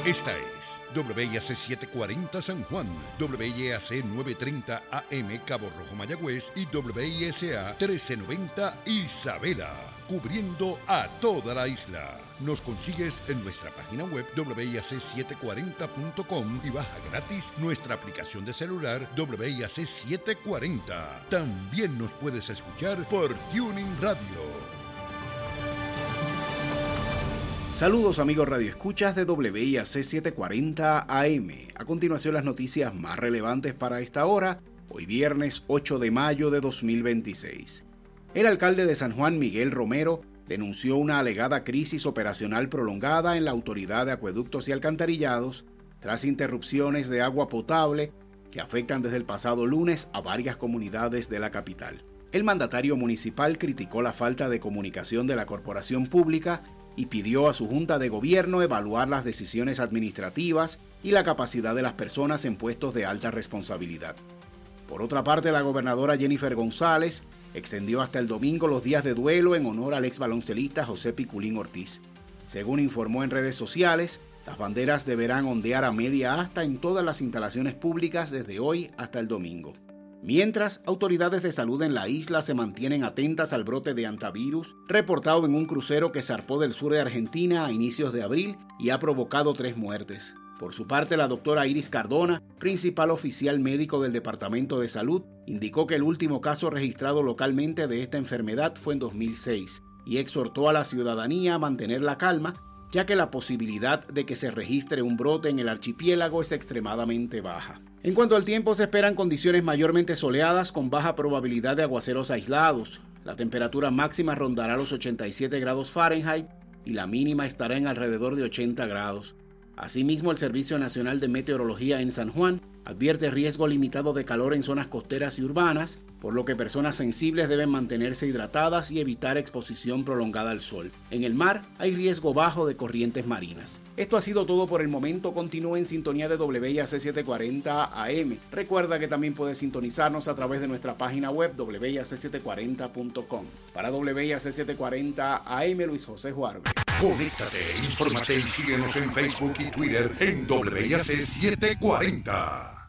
Esta es WIAC 740 San Juan, WIAC 930 AM Cabo Rojo Mayagüez y WISA 1390 Isabela, cubriendo a toda la isla. Nos consigues en nuestra página web WIAC740.com y baja gratis nuestra aplicación de celular WIAC 740. También nos puedes escuchar por Tuning Radio. Saludos amigos radioescuchas de WIAC 740 AM. A continuación las noticias más relevantes para esta hora, hoy viernes 8 de mayo de 2026. El alcalde de San Juan, Miguel Romero, denunció una alegada crisis operacional prolongada en la Autoridad de Acueductos y Alcantarillados tras interrupciones de agua potable que afectan desde el pasado lunes a varias comunidades de la capital. El mandatario municipal criticó la falta de comunicación de la corporación pública y pidió a su Junta de Gobierno evaluar las decisiones administrativas y la capacidad de las personas en puestos de alta responsabilidad. Por otra parte, la gobernadora Jennifer González extendió hasta el domingo los días de duelo en honor al ex baloncelista José Piculín Ortiz. Según informó en redes sociales, las banderas deberán ondear a media asta en todas las instalaciones públicas desde hoy hasta el domingo. Mientras, autoridades de salud en la isla se mantienen atentas al brote de hantavirus reportado en un crucero que zarpó del sur de Argentina a inicios de abril y ha provocado 3 muertes. Por su parte, la doctora Iris Cardona, principal oficial médico del Departamento de Salud, indicó que el último caso registrado localmente de esta enfermedad fue en 2006 y exhortó a la ciudadanía a mantener la calma, ya que la posibilidad de que se registre un brote en el archipiélago es extremadamente baja. En cuanto al tiempo, se esperan condiciones mayormente soleadas con baja probabilidad de aguaceros aislados. La temperatura máxima rondará los 87 grados Fahrenheit y la mínima estará en alrededor de 80 grados. Asimismo, el Servicio Nacional de Meteorología en San Juan advierte riesgo limitado de calor en zonas costeras y urbanas, por lo que personas sensibles deben mantenerse hidratadas y evitar exposición prolongada al sol. En el mar hay riesgo bajo de corrientes marinas. Esto ha sido todo por el momento. Continúe en sintonía de WIAC 740 AM. Recuerda que también puedes sintonizarnos a través de nuestra página web WIAC740.com. Para WIAC 740 AM, Luis José Juarbe. Conéctate, infórmate y síguenos en Facebook y Twitter en WIAC 740.